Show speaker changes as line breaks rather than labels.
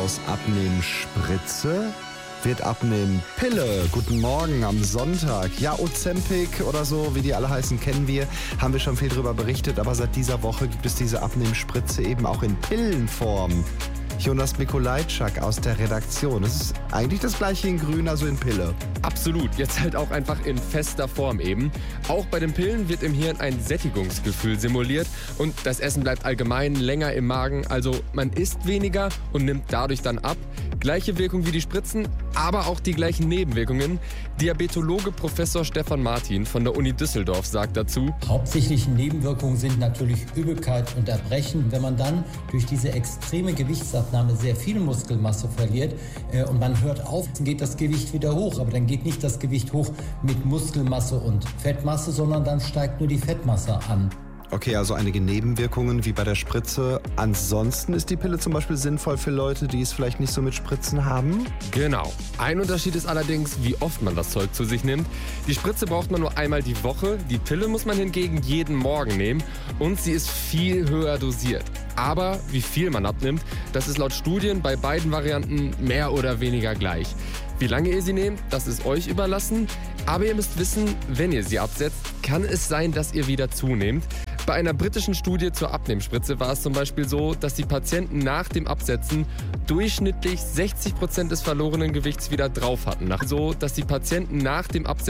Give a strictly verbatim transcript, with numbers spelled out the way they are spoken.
aus Abnehmspritze wird Abnehmpille. Guten Morgen am Sonntag. Ja, Ozempic oder so, wie die alle heißen, kennen wir. Haben wir schon viel drüber berichtet, aber seit dieser Woche gibt es diese Abnehmspritze eben auch in Pillenform. Jonas Mikolajczak aus der Redaktion. Es ist eigentlich das gleiche in grün, also in Pille.
Absolut, jetzt halt auch einfach in fester Form eben. Auch bei den Pillen wird im Hirn ein Sättigungsgefühl simuliert und das Essen bleibt allgemein länger im Magen. Also man isst weniger und nimmt dadurch dann ab. Gleiche Wirkung wie die Spritzen, aber auch die gleichen Nebenwirkungen. Diabetologe Professor Stefan Martin von der Uni Düsseldorf sagt dazu:
Hauptsächliche Nebenwirkungen sind natürlich Übelkeit und Erbrechen. Wenn man dann durch diese extreme Gewichtsabnahme sehr viel Muskelmasse verliert äh, und man hört auf, dann geht das Gewicht wieder hoch. Aber dann geht nicht das Gewicht hoch mit Muskelmasse und Fettmasse, sondern dann steigt nur die Fettmasse an.
Okay, also einige Nebenwirkungen wie bei der Spritze. Ansonsten ist die Pille zum Beispiel sinnvoll für Leute, die es vielleicht nicht so mit Spritzen haben?
Genau. Ein Unterschied ist allerdings, wie oft man das Zeug zu sich nimmt. Die Spritze braucht man nur einmal die Woche, die Pille muss man hingegen jeden Morgen nehmen und sie ist viel höher dosiert. Aber wie viel man abnimmt, das ist laut Studien bei beiden Varianten mehr oder weniger gleich. Wie lange ihr sie nehmt, das ist euch überlassen. Aber ihr müsst wissen, wenn ihr sie absetzt, kann es sein, dass ihr wieder zunehmt. Bei einer britischen Studie zur Abnehmspritze war es zum Beispiel so, dass die Patienten nach dem Absetzen durchschnittlich sechzig Prozent des verlorenen Gewichts wieder drauf hatten. So, dass die Patienten nach dem Absetzen